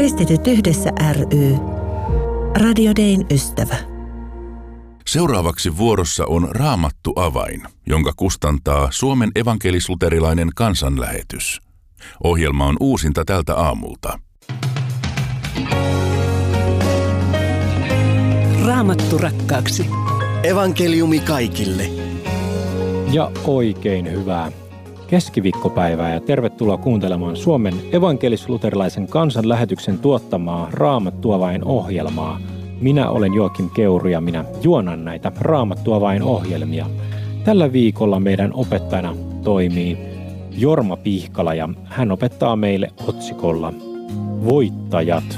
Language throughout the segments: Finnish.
Kristityt yhdessä ry. Radio Dayn ystävä. Seuraavaksi vuorossa on Raamattu avain, jonka kustantaa Suomen evankelis-luterilainen kansanlähetys. Ohjelma on uusinta tältä aamulta. Raamattu rakkaaksi. Evankeliumi kaikille. Ja oikein hyvää keskiviikkopäivää ja tervetuloa kuuntelemaan Suomen evankelis-luterilaisen kansanlähetyksen tuottamaa Raamattu avain ohjelmaa. Minä olen Joakim Keuru ja minä juonan näitä Raamattu avain ohjelmia. Tällä viikolla meidän opettajana toimii Jorma Pihkala ja hän opettaa meille otsikolla Voittajat.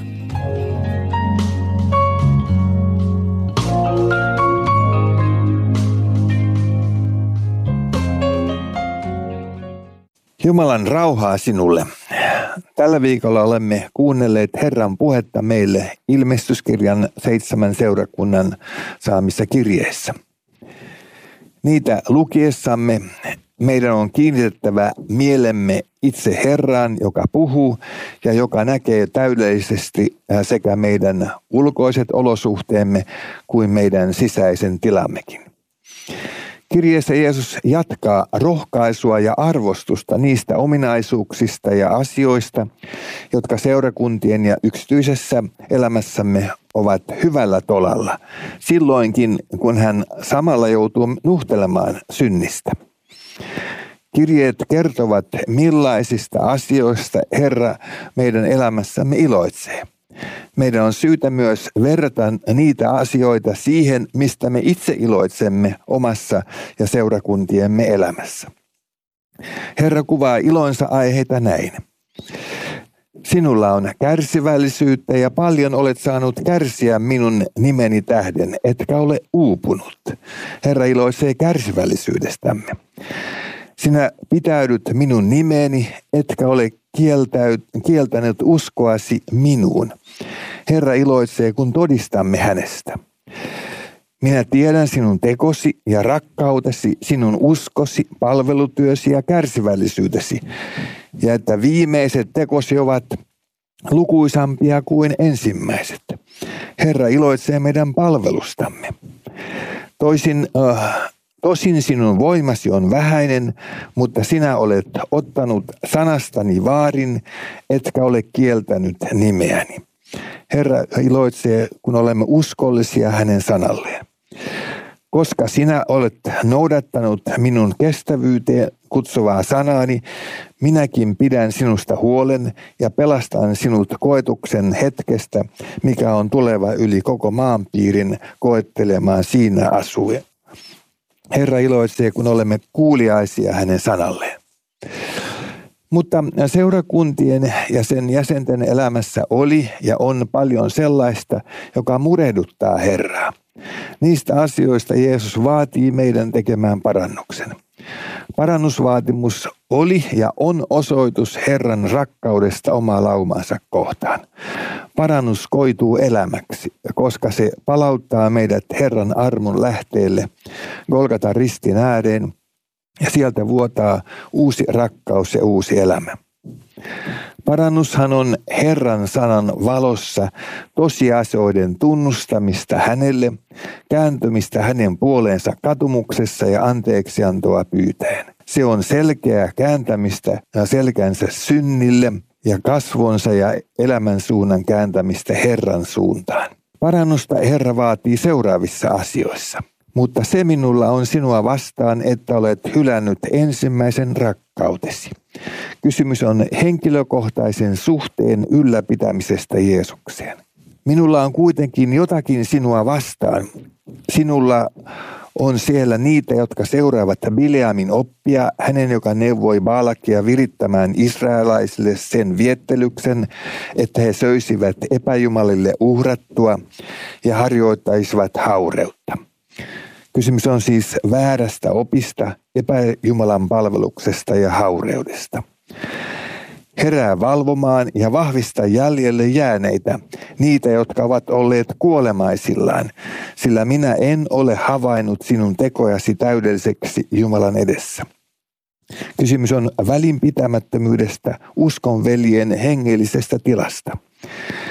Jumalan rauhaa sinulle. Tällä viikolla olemme kuunnelleet Herran puhetta meille ilmestyskirjan 7 seurakunnan saamissa kirjeissä. Niitä lukiessamme meidän on kiinnitettävä mielemme itse Herraan, joka puhuu ja joka näkee täydellisesti sekä meidän ulkoiset olosuhteemme kuin meidän sisäisen tilammekin. Kirjeessä Jeesus jatkaa rohkaisua ja arvostusta niistä ominaisuuksista ja asioista, jotka seurakuntien ja yksityisessä elämässämme ovat hyvällä tolalla, silloinkin kun hän samalla joutuu nuhtelemaan synnistä. Kirjeet kertovat, millaisista asioista Herra meidän elämässämme iloitsee. Meidän on syytä myös verrata niitä asioita siihen, mistä me itse iloitsemme omassa ja seurakuntiemme elämässä. Herra kuvaa ilonsa aiheita näin. Sinulla on kärsivällisyyttä ja paljon olet saanut kärsiä minun nimeni tähden, etkä ole uupunut. Herra iloitsee kärsivällisyydestämme. Sinä pitäydyt minun nimeeni, etkä ole kieltänyt uskoasi minuun. Herra iloitsee, kun todistamme hänestä. Minä tiedän sinun tekosi ja rakkautesi, sinun uskosi, palvelutyösi ja kärsivällisyytesi, ja että viimeiset tekosi ovat lukuisampia kuin ensimmäiset. Herra iloitsee meidän palvelustamme. Tosin sinun voimasi on vähäinen, mutta sinä olet ottanut sanastani vaarin, etkä ole kieltänyt nimeäni. Herra iloitsee, kun olemme uskollisia hänen sanalleen. Koska sinä olet noudattanut minun kestävyyteen kutsuvaa sanaani, minäkin pidän sinusta huolen ja pelastan sinut koetuksen hetkestä, mikä on tuleva yli koko maanpiirin koettelemaan siinä asuen. Herra iloitsee, kun olemme kuuliaisia hänen sanalleen. Mutta seurakuntien ja sen jäsenten elämässä oli ja on paljon sellaista, joka murehduttaa Herraa. Niistä asioista Jeesus vaatii meidän tekemään parannuksen. Parannusvaatimus oli ja on osoitus Herran rakkaudesta omaa laumaansa kohtaan. Parannus koituu elämäksi, koska se palauttaa meidät Herran armon lähteelle Golgatan ristin ääreen ja sieltä vuotaa uusi rakkaus ja uusi elämä. Parannushan on Herran sanan valossa tosiasioiden tunnustamista hänelle, kääntymistä hänen puoleensa katumuksessa ja anteeksiantoa pyytäen. Se on selkeää kääntämistä selkänsä synnille ja kasvonsa ja elämän suunnan kääntämistä Herran suuntaan. Parannusta Herra vaatii seuraavissa asioissa. Mutta se minulla on sinua vastaan, että olet hylännyt ensimmäisen rakkautesi. Kysymys on henkilökohtaisen suhteen ylläpitämisestä Jeesukseen. Minulla on kuitenkin jotakin sinua vastaan. Sinulla on siellä niitä, jotka seuraavat Bileamin oppia, hänen joka neuvoi Baalakia virittämään israelaisille sen viettelyksen, että he söisivät epäjumalille uhrattua ja harjoittaisivat haureutta. Kysymys on siis väärästä opista, epäjumalan palveluksesta ja haureudesta. Herää valvomaan ja vahvista jäljelle jääneitä, niitä, jotka ovat olleet kuolemaisillaan, sillä minä en ole havainnut sinun tekojasi täydelliseksi Jumalan edessä. Kysymys on välinpitämättömyydestä, uskonveljen hengellisestä tilasta.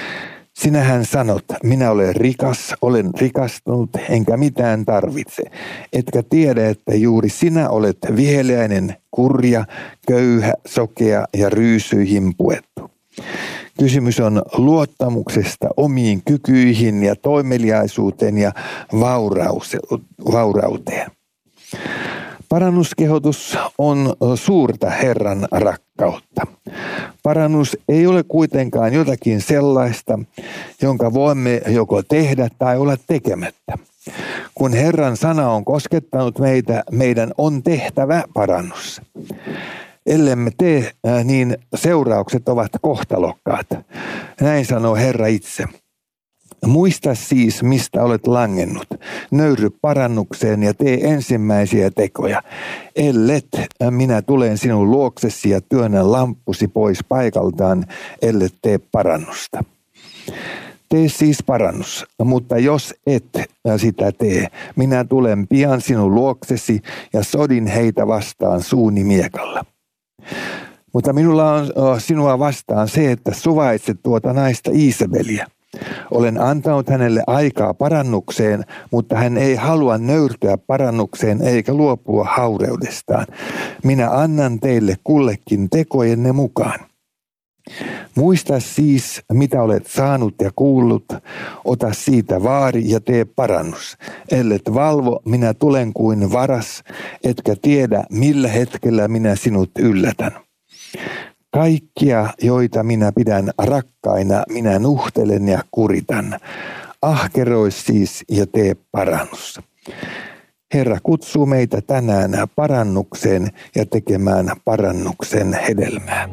Sinähän sanot, minä olen rikas, olen rikastunut, enkä mitään tarvitse. Etkä tiedä, että juuri sinä olet viheliäinen, kurja, köyhä, sokea ja ryysyihin puettu. Kysymys on luottamuksesta omiin kykyihin ja toimeliaisuuteen ja vaurauteen. Parannuskehotus on suurta Herran rakkautta. Parannus ei ole kuitenkaan jotakin sellaista, jonka voimme joko tehdä tai olla tekemättä. Kun Herran sana on koskettanut meitä, meidän on tehtävä parannus. Ellemme tee, niin seuraukset ovat kohtalokkaat. Näin sanoo Herra itse. Muista siis, mistä olet langennut. Nöyry parannukseen ja tee ensimmäisiä tekoja. Ellet, minä tulen sinun luoksesi ja työnnän lamppusi pois paikaltaan, ellet tee parannusta. Tee siis parannus, mutta jos et sitä tee, minä tulen pian sinun luoksesi ja sodin heitä vastaan suuni miekalla. Mutta minulla on sinua vastaan se, että suvaitset tuota naista Iisabeliä. Olen antanut hänelle aikaa parannukseen, mutta hän ei halua nöyrtyä parannukseen eikä luopua haureudestaan. Minä annan teille kullekin tekojenne mukaan. Muista siis, mitä olet saanut ja kuullut, ota siitä vaari ja tee parannus. Ellet valvo, minä tulen kuin varas, etkä tiedä, millä hetkellä minä sinut yllätän. Kaikkia, joita minä pidän rakkaina, minä nuhtelen ja kuritan. Ahkeroi siis ja tee parannus. Herra kutsuu meitä tänään parannukseen ja tekemään parannuksen hedelmää.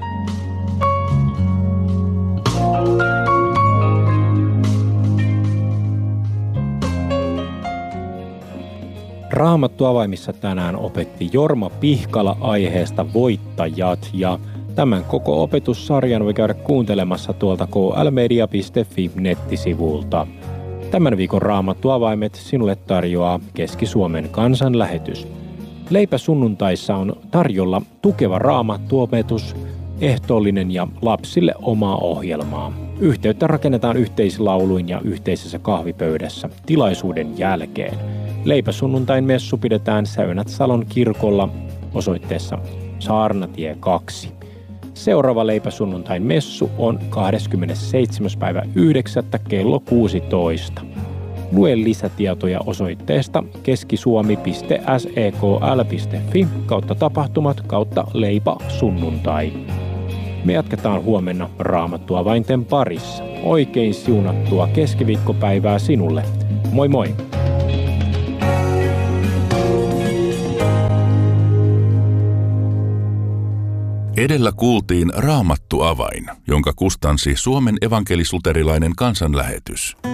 Raamattu avaimissa tänään opetti Jorma Pihkala aiheesta voittajat ja tämän koko opetussarjan voi käydä kuuntelemassa tuolta klmedia.fi-nettisivulta. Tämän viikon Raamattu-avaimet sinulle tarjoaa Keski-Suomen kansanlähetys. Leipäsunnuntaissa on tarjolla tukeva Raamattu-opetus, ehtoollinen ja lapsille omaa ohjelmaa. Yhteyttä rakennetaan yhteislauluin ja yhteisessä kahvipöydässä tilaisuuden jälkeen. Leipäsunnuntain messu pidetään Säynät-Salon kirkolla osoitteessa Saarnatie 2. Seuraava leipäsunnuntain messu on 27.9. kello 16. Lue lisätietoja osoitteesta keskisuomi.sekl.fi/tapahtumat/leipasunnuntai. Me jatketaan huomenna Raamattu-avainten parissa. Oikein siunattua keskiviikkopäivää sinulle. Moi moi! Edellä kuultiin Raamattu-avain, jonka kustansi Suomen evankelis-luterilainen kansanlähetys.